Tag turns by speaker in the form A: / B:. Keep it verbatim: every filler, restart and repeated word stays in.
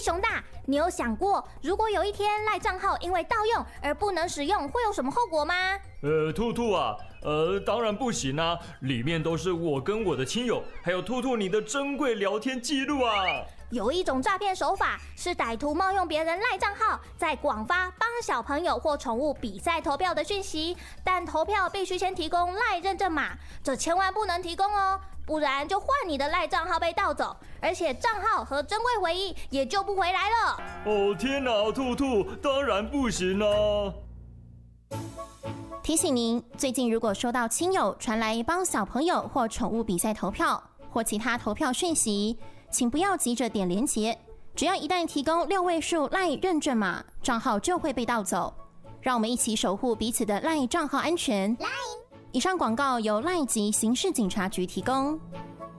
A: 熊大，你有想过，如果有一天赖账号因为盗用而不能使用，会有什么后果吗？
B: 呃，兔兔啊，呃，当然不行啊，里面都是我跟我的亲友，还有兔兔你的珍贵聊天记录啊。
A: 有一种诈骗手法是歹徒冒用别人赖账号，在广发帮小朋友或宠物比赛投票的讯息，但投票必须先提供赖认证码，这千万不能提供哦，不然就换你的赖账号被盗走，而且账号和珍贵回忆也救不回来了。
B: 哦天哪，兔兔，当然不行啊！
C: 提醒您，最近如果收到亲友传来帮小朋友或宠物比赛投票或其他投票讯息，请不要急着点连结，只要一旦提供六位数 LINE 认证码，账号就会被盗走。让我们一起守护彼此的 LINE 账号安全。以上广告由 LINE 及刑事警察局提供。